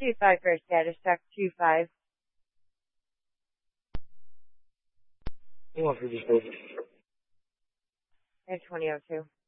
25 for status check, 25. Who wants to just over? And 2002.